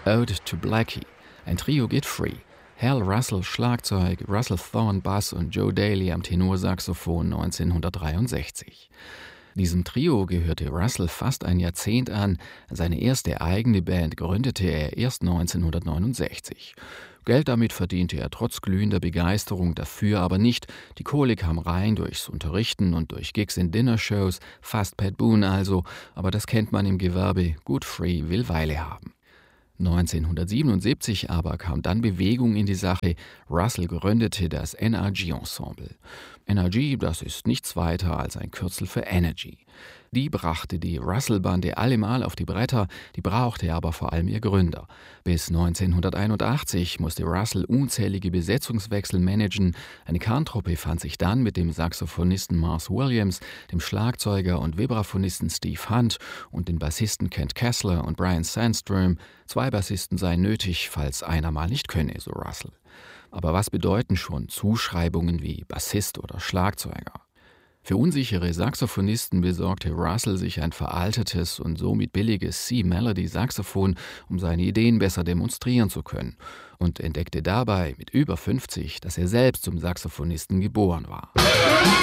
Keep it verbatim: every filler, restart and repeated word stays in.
Ode to Blackie. Ein Trio geht free. Hal Russell Schlagzeug, Russell Thorne Bass und Joe Daly am Tenorsaxophon neunzehnhundertdreiundsechzig. Diesem Trio gehörte Russell fast ein Jahrzehnt an. Seine erste eigene Band gründete er erst neunzehnhundertneunundsechzig. Geld damit verdiente er trotz glühender Begeisterung dafür aber nicht. Die Kohle kam rein durchs Unterrichten und durch Gigs in Dinnershows, fast Pat Boone also, aber das kennt man im Gewerbe, good free will Weile haben. neunzehnhundertsiebenundsiebzig aber kam dann Bewegung in die Sache. Russell gründete das N R G-Ensemble. N R G, das ist nichts weiter als ein Kürzel für Energy. Die brachte die Russell-Bande allemal auf die Bretter, die brauchte aber vor allem ihr Gründer. Bis neunzehnhunderteinundachtzig musste Russell unzählige Besetzungswechsel managen. Eine Kerntruppe fand sich dann mit dem Saxophonisten Mars Williams, dem Schlagzeuger und Vibraphonisten Steve Hunt und den Bassisten Kent Kessler und Brian Sandstrom. Zwei Bassisten seien nötig, falls einer mal nicht könne, so Russell. Aber was bedeuten schon Zuschreibungen wie Bassist oder Schlagzeuger? Für unsichere Saxophonisten besorgte Russell sich ein veraltetes und somit billiges C-Melody-Saxophon, um seine Ideen besser demonstrieren zu können, und entdeckte dabei mit über fünfzig, dass er selbst zum Saxophonisten geboren war.